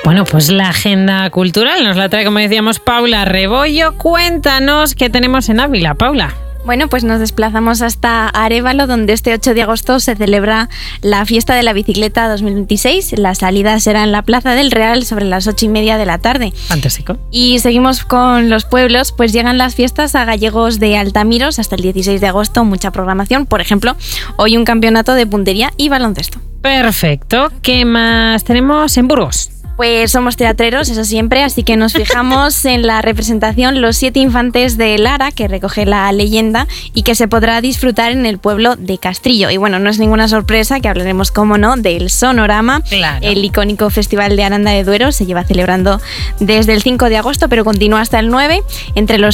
Bueno, pues la agenda cultural nos la trae, como decíamos, Paula Rebollo. Cuéntanos qué tenemos en Ávila, Paula. Bueno, pues nos desplazamos hasta Arévalo, donde este 8 de agosto se celebra la Fiesta de la Bicicleta 2026. La salida será en la Plaza del Real sobre las 8:30 de la tarde. Fantástico. Y seguimos con los pueblos, pues llegan las fiestas a Gallegos de Altamiros hasta el 16 de agosto. Mucha programación, por ejemplo, hoy un campeonato de puntería y baloncesto. Perfecto. ¿Qué más tenemos en Burgos? Pues somos teatreros, eso siempre, así que nos fijamos en la representación Los 7 Infantes de Lara, que recoge la leyenda y que se podrá disfrutar en el pueblo de Castrillo. Y bueno, no es ninguna sorpresa que hablaremos, como no, del Sonorama. Claro. El icónico Festival de Aranda de Duero se lleva celebrando desde el 5 de agosto, pero continúa hasta el 9. Entre los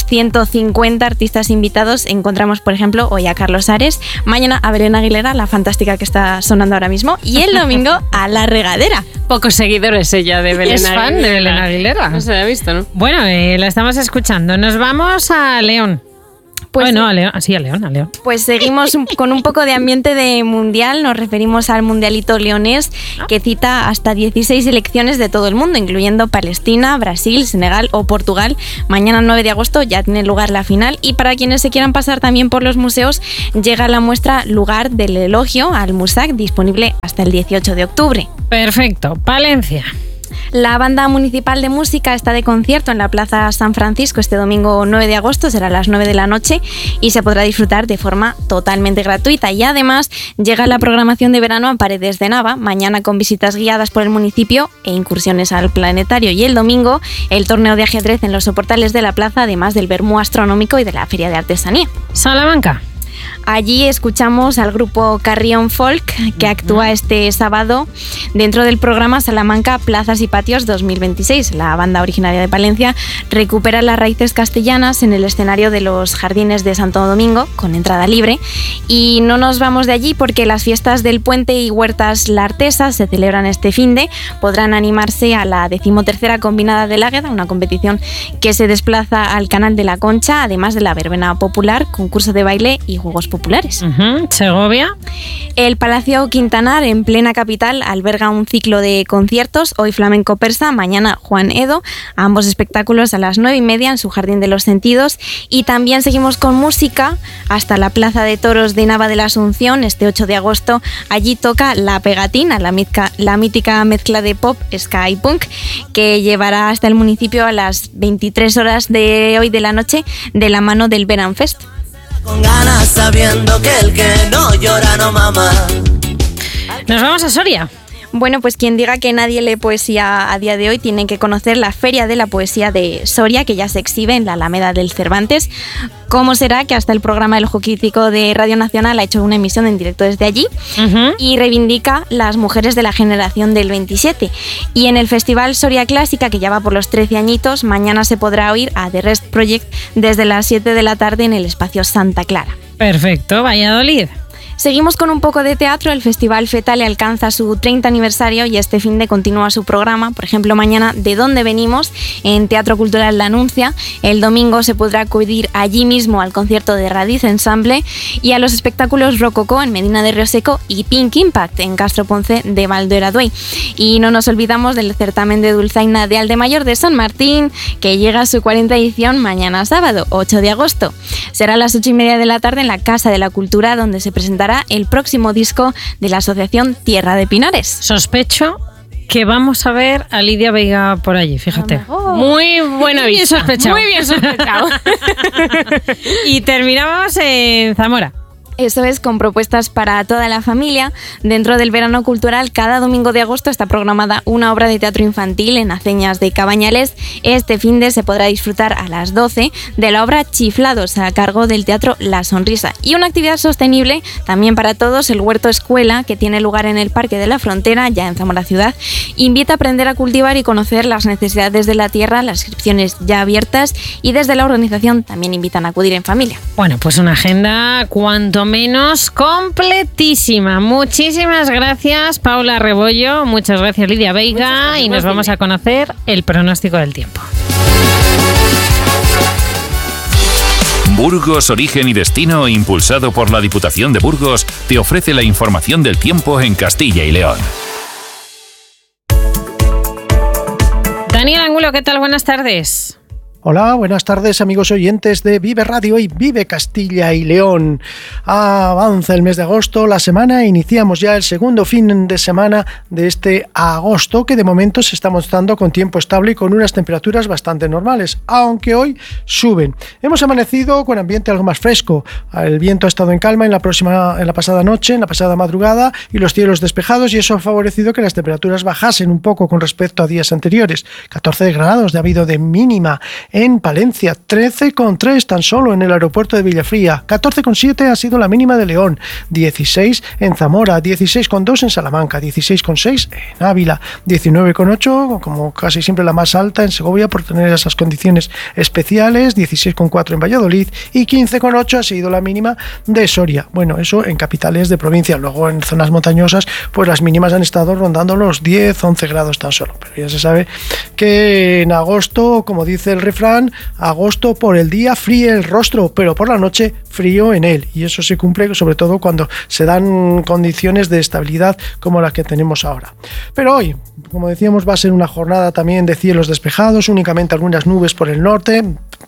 150 artistas invitados encontramos, por ejemplo, hoy a Carlos Ares, mañana a Belén Aguilera, la fantástica que está sonando ahora mismo, y el domingo a La Regadera. Pocos seguidores ella de Belén Es Aguilera. fan de Belén Aguilera. No se la ha visto, ¿no? Bueno, la estamos escuchando. Nos vamos a León. Pues, bueno, a León. Sí, a León, a León. Pues seguimos con un poco de ambiente de mundial. Nos referimos al mundialito leonés, que cita hasta 16 selecciones de todo el mundo, incluyendo Palestina, Brasil, Senegal o Portugal. Mañana 9 de agosto ya tiene lugar la final, y para quienes se quieran pasar también por los museos, llega la muestra Lugar del Elogio al Musac, disponible hasta el 18 de octubre. Perfecto. Palencia. La Banda Municipal de Música está de concierto en la Plaza San Francisco este domingo 9 de agosto, será a las 9 de la noche y se podrá disfrutar de forma totalmente gratuita. Y además llega la programación de verano a Paredes de Nava, mañana con visitas guiadas por el municipio e incursiones al planetario, y el domingo el torneo de ajedrez en los soportales de la plaza, además del vermú astronómico y de la feria de artesanía. Salamanca. Allí escuchamos al grupo Carrión Folk, que actúa este sábado dentro del programa Salamanca Plazas y Patios 2026. La banda originaria de Palencia recupera las raíces castellanas en el escenario de los Jardines de Santo Domingo, con entrada libre. Y no nos vamos de allí porque las fiestas del Puente y Huertas La Artesa se celebran este finde. Podrán animarse a la 13ª Combinada del Águeda, una competición que se desplaza al Canal de la Concha, además de la verbena popular, concurso de baile y juegos populares. Segovia. El Palacio Quintanar, en plena capital, alberga un ciclo de conciertos, hoy flamenco persa, mañana Juan Edo, ambos espectáculos a las 9:30 en su Jardín de los Sentidos. Y también seguimos con música hasta la Plaza de Toros de Nava de la Asunción este 8 de agosto. Allí toca La Pegatina, la mítica mezcla de pop, ska y punk, que llevará hasta el municipio a las 23 horas de hoy de la noche, de la mano del Beranfest. Con ganas sabiendo que el que no llora no mama. Nos vamos a Soria. Bueno, pues quien diga que nadie lee poesía a día de hoy tiene que conocer la Feria de la Poesía de Soria, que ya se exhibe en la Alameda del Cervantes. ¿Cómo será que hasta el programa El Ojo Crítico de Radio Nacional ha hecho una emisión en directo desde allí? Y reivindica las mujeres de la generación del 27. Y en el Festival Soria Clásica, que ya va por los 13 añitos, mañana se podrá oír a The Rest Project desde las 7 de la tarde en el espacio Santa Clara. Perfecto. Valladolid. Seguimos con un poco de teatro. El Festival Fetale alcanza su 30 aniversario y este finde continúa su programa. Por ejemplo, mañana ¿De dónde venimos? En Teatro Cultural La Anuncia. El domingo se podrá acudir allí mismo al concierto de Radiz Ensemble y a los espectáculos Rococó en Medina de Rioseco y Pink Impact en Castro Ponce de Valdoeraduey. Y no nos olvidamos del certamen de dulzaina de Aldemayor de San Martín, que llega a su 40ª edición mañana sábado, 8 de agosto. Será a las 8:30 de la tarde en la Casa de la Cultura, donde se presentará el próximo disco de la asociación Tierra de Pinares. Sospecho que vamos a ver a Lidia Veiga por allí, fíjate. Muy buena Bien vista. sospechado. Muy bien sospechado. Y terminamos en Zamora. Eso es, con propuestas para toda la familia. Dentro del verano cultural, cada domingo de agosto está programada una obra de teatro infantil en Aceñas de Cabañales. Este finde se podrá disfrutar a las 12 de la obra Chiflados, a cargo del Teatro La Sonrisa. Y una actividad sostenible también para todos, el Huerto Escuela, que tiene lugar en el Parque de la Frontera, ya en Zamora Ciudad, invita a aprender a cultivar y conocer las necesidades de la tierra, las inscripciones ya abiertas, y desde la organización también invitan a acudir en familia. Bueno, pues una agenda cuanto menos completísima. Muchísimas gracias, Paula Rebollo. Muchas gracias, Lidia Veiga. Y nos vamos a conocer el pronóstico del tiempo. Burgos, Origen y Destino, impulsado por la Diputación de Burgos, te ofrece la información del tiempo en Castilla y León. Daniel Angulo, ¿qué tal? Buenas tardes. Hola, buenas tardes amigos oyentes de Vive Radio y Vive Castilla y León. Avanza el mes de agosto, la semana, iniciamos ya el segundo fin de semana de este agosto que de momento se está mostrando con tiempo estable y con unas temperaturas bastante normales, aunque hoy suben. Hemos amanecido con ambiente algo más fresco, el viento ha estado en calma en la pasada noche, en la pasada madrugada y los cielos despejados y eso ha favorecido que las temperaturas bajasen un poco con respecto a días anteriores. 14 grados ha habido de mínima en Palencia, 13,3 tan solo en el aeropuerto de Villafría, 14,7 ha sido la mínima de León, 16 en Zamora, 16,2 en Salamanca, 16,6 en Ávila, 19,8 como casi siempre la más alta en Segovia por tener esas condiciones especiales, 16,4 en Valladolid y 15,8 ha sido la mínima de Soria. Bueno, eso en capitales de provincia, luego en zonas montañosas pues las mínimas han estado rondando los 10-11 grados tan solo, pero ya se sabe que en agosto, como dice el refrán, agosto por el día fríe el rostro, pero por la noche frío en él, y eso se cumple sobre todo cuando se dan condiciones de estabilidad como las que tenemos ahora. Pero hoy, como decíamos, va a ser una jornada también de cielos despejados, únicamente algunas nubes por el norte,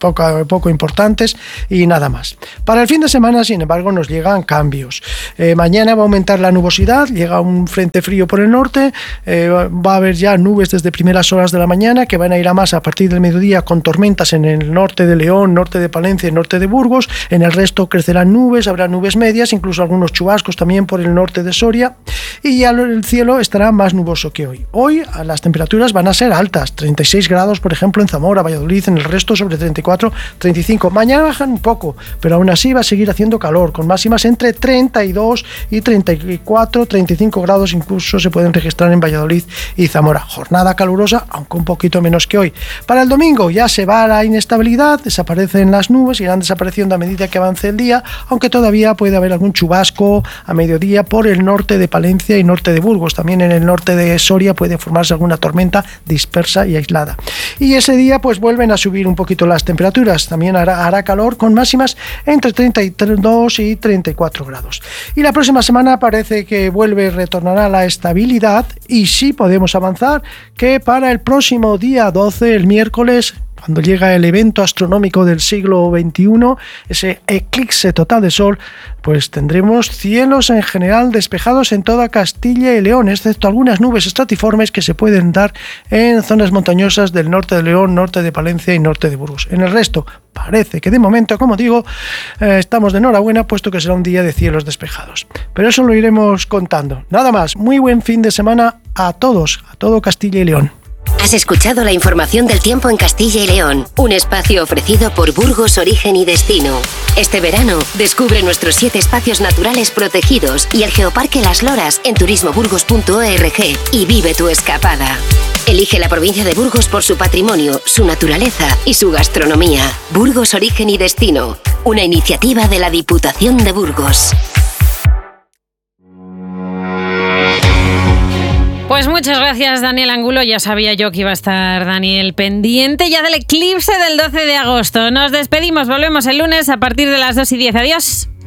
poco importantes y nada más. Para el fin de semana, sin embargo, nos llegan cambios. Mañana va a aumentar la nubosidad, llega un frente frío por el norte, va a haber ya nubes desde primeras horas de la mañana que van a ir a más a partir del mediodía con tormentas en el norte de León, norte de Palencia y norte de Burgos. En el resto crecerán nubes, habrá nubes medias, incluso algunos chubascos también por el norte de Soria y ya el cielo estará más nuboso que hoy. Hoy las temperaturas van a ser altas, 36 grados por ejemplo en Zamora, Valladolid, en el resto sobre 34, 35. Mañana bajan un poco, pero aún así va a seguir haciendo calor, con máximas entre 32 y 34, 35 grados incluso se pueden registrar en Valladolid y Zamora. Jornada calurosa, aunque un poquito menos que hoy. Para el domingo ya se va la inestabilidad, desaparecen las nubes, irán desapareciendo a medida que avance el día, aunque todavía puede haber algún chubasco a mediodía por el norte de Palencia y norte de Burgos. También en el norte de Soria puede formarse alguna tormenta dispersa y aislada. Y ese día pues vuelven a subir un poquito las temperaturas, también hará calor con máximas entre 32 y 34 grados. Y la próxima semana parece que retornará la estabilidad y sí podemos avanzar que para el próximo día 12, el miércoles, cuando llega el evento astronómico del siglo XXI, ese eclipse total de sol, pues tendremos cielos en general despejados en toda Castilla y León, excepto algunas nubes estratiformes que se pueden dar en zonas montañosas del norte de León, norte de Palencia y norte de Burgos. En el resto, parece que de momento, como digo, estamos de enhorabuena, puesto que será un día de cielos despejados. Pero eso lo iremos contando. Nada más, muy buen fin de semana a todos, a todo Castilla y León. Has escuchado la información del tiempo en Castilla y León, un espacio ofrecido por Burgos Origen y Destino. Este verano, descubre nuestros 7 espacios naturales protegidos y el Geoparque Las Loras en turismoburgos.org y vive tu escapada. Elige la provincia de Burgos por su patrimonio, su naturaleza y su gastronomía. Burgos Origen y Destino, una iniciativa de la Diputación de Burgos. Pues muchas gracias, Daniel Angulo. Ya sabía yo que iba a estar Daniel pendiente ya del eclipse del 12 de agosto. Nos despedimos, volvemos el lunes a partir de las 2:10. Adiós.